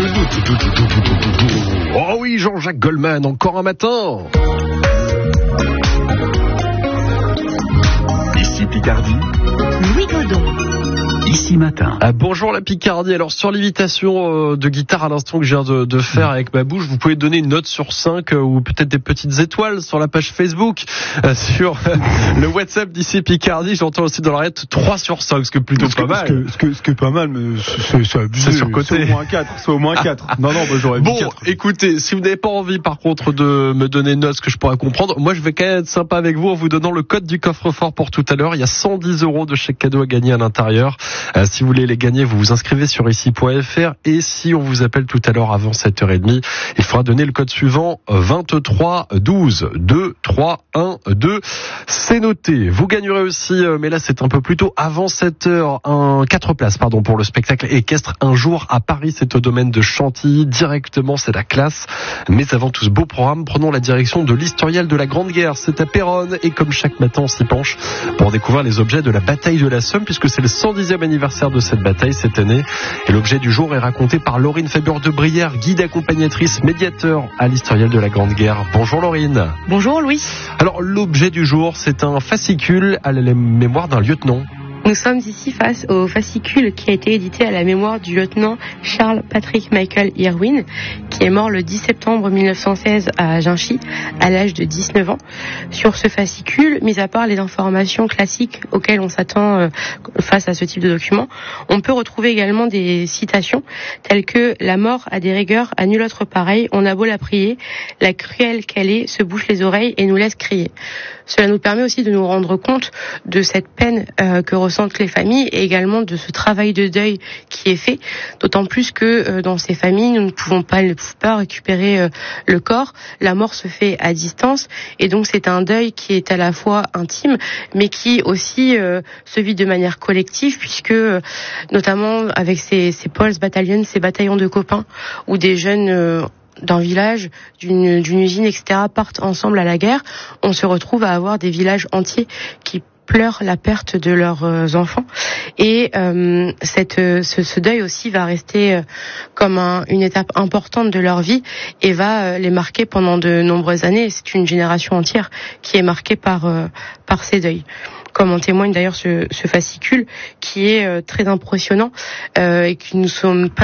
Oh oui, Jean-Jacques Goldman, encore un matin. Ici Picardie, Louis Godon. Ici Matin. Bonjour la Picardie. Alors sur l'imitation de guitare à l'instant que je viens de faire avec ma bouche, vous pouvez donner une note sur 5 ou peut-être des petites étoiles sur la page Facebook, sur le WhatsApp d'ici Picardie. J'entends aussi dans l'oreillette 3 sur 5, ce qui est plutôt pas mal. Ce que pas mal, mais c'est abusé. C'est surcoté. C'est au moins 4. Non, j'aurais dit 4. Écoutez, si vous n'avez pas envie par contre de me donner une note, ce que je pourrais comprendre, moi je vais quand même être sympa avec vous en vous donnant le code du coffre-fort pour tout à l'heure. Il y a 110 € de chèque cadeau à gagner à l'intérieur. Si vous voulez les gagner, vous vous inscrivez sur ici.fr et si on vous appelle tout à l'heure avant 7h30, il faudra donner le code suivant 23 12 2 3 1 2. C'est noté. Vous gagnerez aussi, mais là c'est un peu plus tôt, avant 7h, 4 places pour le spectacle équestre Un jour à Paris. C'est au domaine de Chantilly. Directement, c'est la classe. Mais avant tout ce beau programme, prenons la direction de l'historiel de la Grande Guerre. C'est à Péronne et comme chaque matin, on s'y penche pour découvrir les objets de la bataille de la Somme puisque c'est le 110e anniversaire de cette bataille cette année. Et l'objet du jour est raconté par Laurine Faber de Brière, guide accompagnatrice, médiateur à l'historiel de la Grande Guerre. Bonjour Laurine. Bonjour Louis. Alors l'objet du jour, c'est un fascicule à la mémoire d'un lieutenant. Nous sommes ici face au fascicule qui a été édité à la mémoire du lieutenant Charles Patrick Michael Irwin, qui est mort le 10 septembre 1916 à Ginchy, à l'âge de 19 ans. Sur ce fascicule, mis à part les informations classiques auxquelles on s'attend face à ce type de document, on peut retrouver également des citations telles que « La mort a des rigueurs à nul autre pareil, on a beau la prier, la cruelle qu'elle est se bouche les oreilles et nous laisse crier ». Cela nous permet aussi de nous rendre compte de cette peine que ressentent les familles et également de ce travail de deuil qui est fait, d'autant plus que dans ces familles, nous ne pouvons pas récupérer le corps. La mort se fait à distance et donc c'est un deuil qui est à la fois intime, mais qui aussi se vit de manière collective puisque notamment avec ces Pulse Battalions, ces bataillons de copains où des jeunes d'un village, d'une usine, etc., partent ensemble à la guerre, on se retrouve à avoir des villages entiers qui pleurent la perte de leurs enfants. Et ce deuil aussi va rester comme une étape importante de leur vie et va les marquer pendant de nombreuses années. C'est une génération entière qui est marquée par ces deuils. Comme en témoigne d'ailleurs ce fascicule qui est très impressionnant et qui nous sommes pas